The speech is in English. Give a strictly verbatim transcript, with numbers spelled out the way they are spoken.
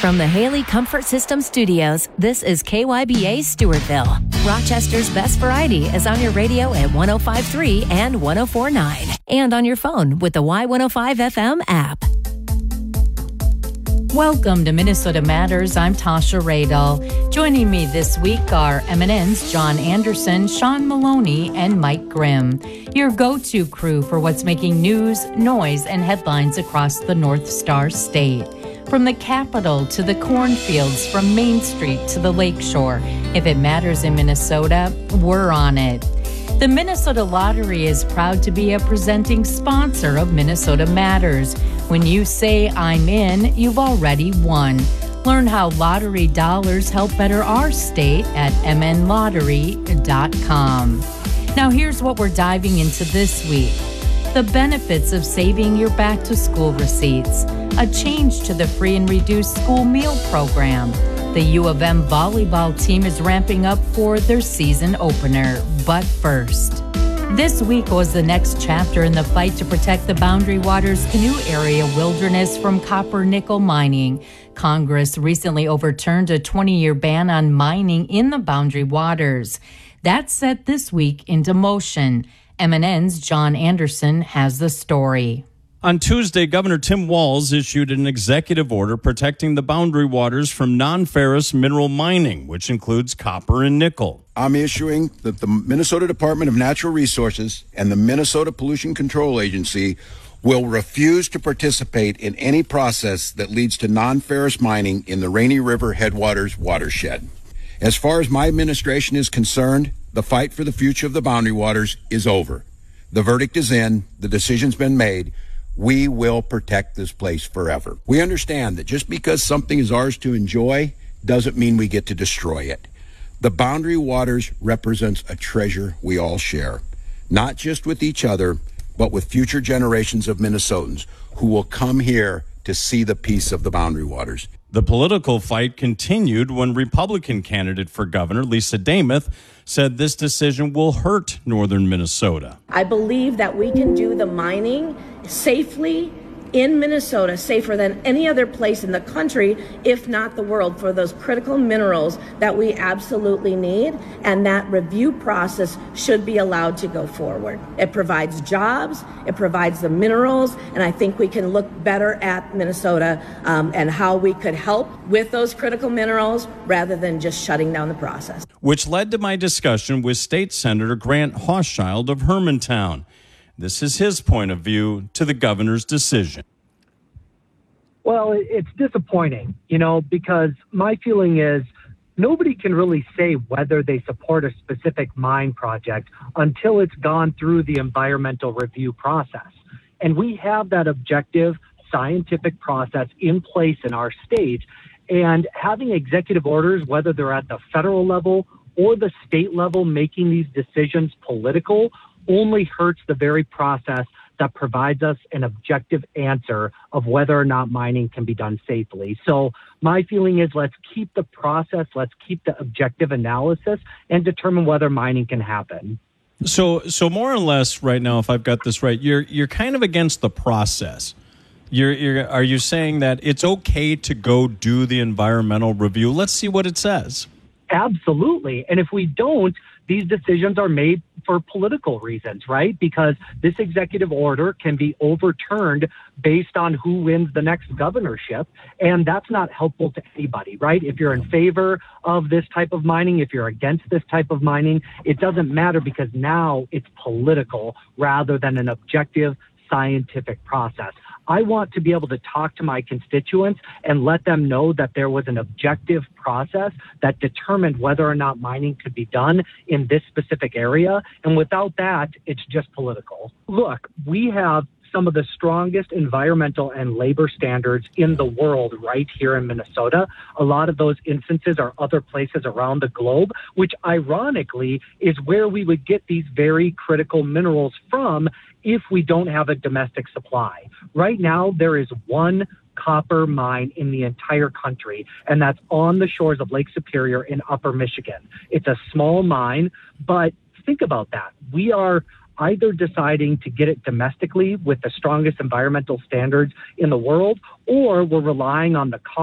From the Haley Comfort System Studios, this is K Y B A Stewartville. Rochester's best variety is on your radio at one oh five point three and one oh four point nine. And on your phone with the Y one oh five F M app. Welcome to Minnesota Matters. I'm Tasha Radel. Joining me this week are M N N's John Anderson, Sean Maloney, and Mike Grimm. Your go-to crew for what's making news, noise, and headlines across the North Star State. From the Capitol to the cornfields, from Main Street to the Lakeshore. If it matters in Minnesota, we're on it. The Minnesota Lottery is proud to be a presenting sponsor of Minnesota Matters. When you say I'm in, you've already won. Learn how lottery dollars help better our state at m n lottery dot com. Now here's what we're diving into this week. The benefits of saving your back-to-school receipts. A change to the free and reduced school meal program. The U of M volleyball team is ramping up for their season opener. But first, this week was the next chapter in the fight to protect the Boundary Waters Canoe Area wilderness from copper-nickel mining. Congress recently overturned a twenty-year ban on mining in the Boundary Waters. That set this week into motion. M N N's John Anderson has the story. On Tuesday, Governor Tim Walz issued an executive order protecting the Boundary Waters from non-ferrous mineral mining, which includes copper and nickel. I'm issuing that the Minnesota Department of Natural Resources and the Minnesota Pollution Control Agency will refuse to participate in any process that leads to non-ferrous mining in the Rainy River Headwaters watershed. As far as my administration is concerned, the fight for the future of the Boundary Waters is over. The verdict is in. The decision's been made. We will protect this place forever. We understand that just because something is ours to enjoy doesn't mean we get to destroy it. The Boundary Waters represents a treasure we all share, not just with each other, but with future generations of Minnesotans who will come here to see the peace of the Boundary Waters. The political fight continued when Republican candidate for governor Lisa Demuth said this decision will hurt northern Minnesota. I believe that we can do the mining safely in Minnesota, safer than any other place in the country, if not the world, for those critical minerals that we absolutely need, and that review process should be allowed to go forward. It provides jobs, it provides the minerals, and I think we can look better at Minnesota um, and how we could help with those critical minerals rather than just shutting down the process. Which led to my discussion with State Senator Grant Hochschild of Hermantown. This is his point of view to the governor's decision. Well, it's disappointing, you know, because my feeling is nobody can really say whether they support a specific mine project until it's gone through the environmental review process. And we have that objective scientific process in place in our state. And having executive orders, whether they're at the federal level or the state level, making these decisions political only hurts the very process that provides us an objective answer of whether or not mining can be done safely. So my feeling is let's keep the process, let's keep the objective analysis and determine whether mining can happen. So so more or less right now, if I've got this right, you're you're kind of against the process. You're, you're are you saying that it's okay to go do the environmental review? Let's see what it says. Absolutely. And if we don't, these decisions are made for political reasons, right? Because this executive order can be overturned based on who wins the next governorship. And that's not helpful to anybody, right? If you're in favor of this type of mining, if you're against this type of mining, it doesn't matter because now it's political rather than an objective scientific process. I want to be able to talk to my constituents and let them know that there was an objective process that determined whether or not mining could be done in this specific area. And without that, it's just political. Look, we have some of the strongest environmental and labor standards in the world right here in Minnesota. A lot of those instances are other places around the globe, which ironically is where we would get these very critical minerals from if we don't have a domestic supply. Right now, there is one copper mine in the entire country, and that's on the shores of Lake Superior in Upper Michigan. It's a small mine, but think about that. We are either deciding to get it domestically with the strongest environmental standards in the world, or we're relying on the cost